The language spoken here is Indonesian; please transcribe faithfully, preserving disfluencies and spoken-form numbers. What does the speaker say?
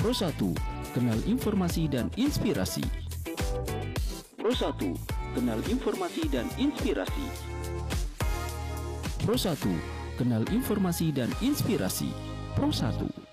Pro satu, kenal informasi dan inspirasi. Pro satu, kenal informasi dan inspirasi. Pro satu, kenal informasi dan inspirasi. Pro satu.